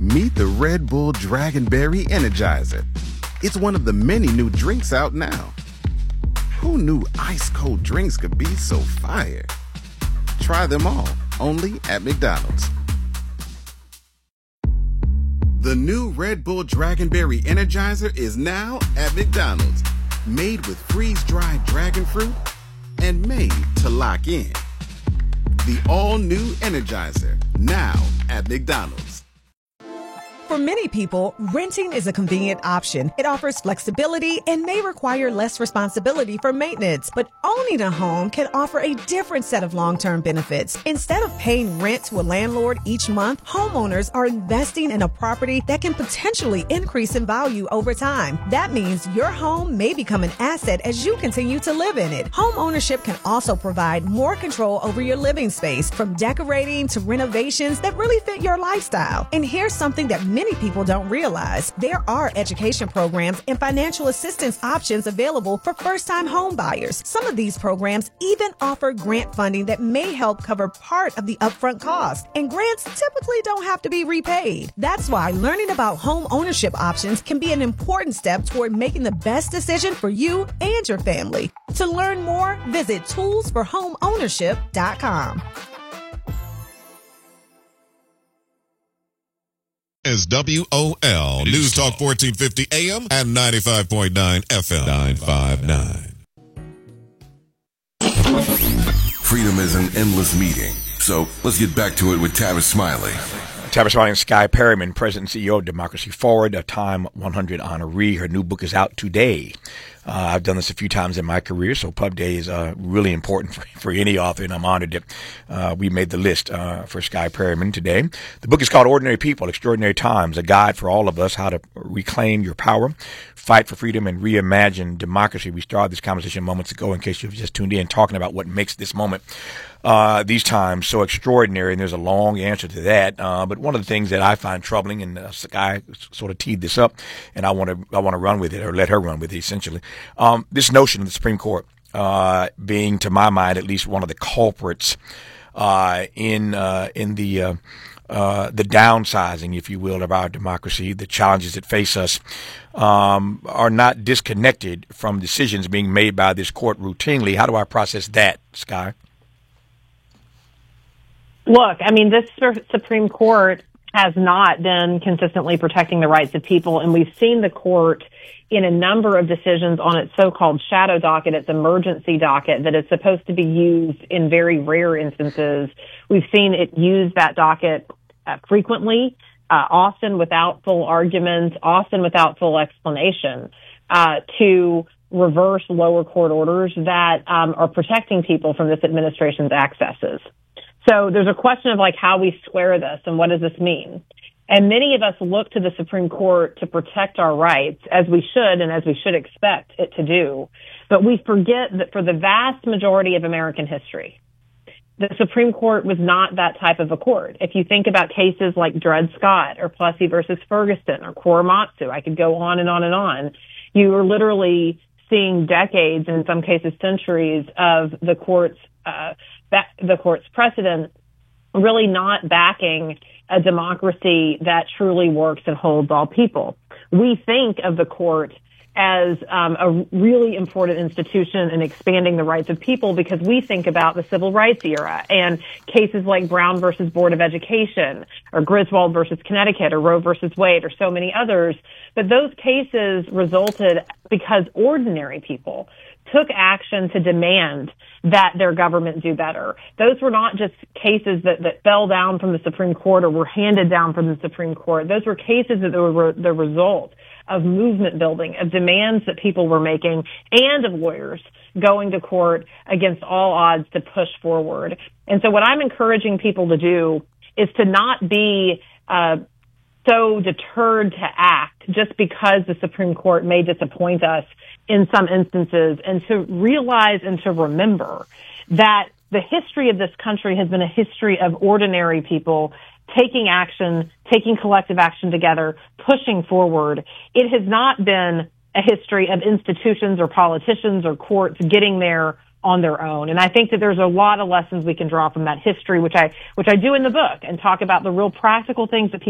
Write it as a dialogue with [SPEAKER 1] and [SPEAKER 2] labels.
[SPEAKER 1] Meet the Red Bull Dragonberry Energizer. It's one of the many new drinks out now. Who knew ice-cold drinks could be so fire? Try them all, only at McDonald's. The new Red Bull Dragonberry Energizer is now at McDonald's. Made with freeze-dried dragon fruit and made to lock in. The all-new Energizer, now at McDonald's.
[SPEAKER 2] For many people, renting is a convenient option. It offers flexibility and may require less responsibility for maintenance. But owning a home can offer a different set of long-term benefits. Instead of paying rent to a landlord each month, homeowners are investing in a property that can potentially increase in value over time. That means your home may become an asset as you continue to live in it. Home ownership can also provide more control over your living space, from decorating to renovations that really fit your lifestyle. And here's something that many people don't realize. There are education programs and financial assistance options available for first-time home buyers. Some of these programs even offer grant funding that may help cover part of the upfront cost. And grants typically don't have to be repaid. That's why learning about home ownership options can be an important step toward making the best decision for you and your family. To learn more, visit toolsforhomeownership.com.
[SPEAKER 3] Is WOL News Talk 1450 AM and 95.9 FM 959.
[SPEAKER 4] Freedom is an endless meeting, so let's get back to it with Tavis Smiley.
[SPEAKER 5] Tavis Smiley and Sky Perryman, President and CEO of Democracy Forward, a Time 100 honoree. Her new book is out today. I've done this a few times in my career, so Pub Day is really important for any author, and I'm honored that we made the list for Sky Perryman today. The book is called Ordinary People, Extraordinary Times, a guide for all of us how to reclaim your power, fight for freedom, and reimagine democracy. We started this conversation moments ago, in case you've just tuned in, talking about what makes this moment, these times, so extraordinary, and there's a long answer to that. But one of the things that I find troubling, and Sky sort of teed this up, and I want to run with it, or let her run with it, essentially. This notion of the Supreme Court being, to my mind, at least one of the culprits in the downsizing, if you will, of our democracy, the challenges that face us are not disconnected from decisions being made by this court routinely. How do I process that, Sky?
[SPEAKER 6] Look, I mean, this Supreme Court has not been consistently protecting the rights of people, and we've seen the court in a number of decisions on its so-called shadow docket, its emergency docket, that is supposed to be used in very rare instances. We've seen it use that docket frequently, often without full arguments, often without full explanation, to reverse lower court orders that are protecting people from this administration's excesses. So there's a question of how we square this and what does this mean? And many of us look to the Supreme Court to protect our rights, as we should and as we should expect it to do. But we forget that for the vast majority of American history, the Supreme Court was not that type of a court. If you think about cases like Dred Scott or Plessy versus Ferguson or Korematsu, I could go on and on and on. You are literally seeing decades, and in some cases centuries, of the court's precedent really not backing a democracy that truly works and holds all people. We think of the court as a really important institution in expanding the rights of people because we think about the civil rights era and cases like Brown versus Board of Education or Griswold versus Connecticut or Roe versus Wade or so many others. But those cases resulted because ordinary people took action to demand that their government do better. Those were not just cases that fell down from the Supreme Court or were handed down from the Supreme Court. Those were cases that were the result of movement building, of demands that people were making, and of lawyers going to court against all odds to push forward. And so what I'm encouraging people to do is to not be so deterred to act just because the Supreme Court may disappoint us in some instances, and to realize and to remember that the history of this country has been a history of ordinary people taking action, taking collective action together, pushing forward. It has not been a history of institutions or politicians or courts getting there on their own. And I think that there's a lot of lessons we can draw from that history, which I do in the book, and talk about the real practical things that people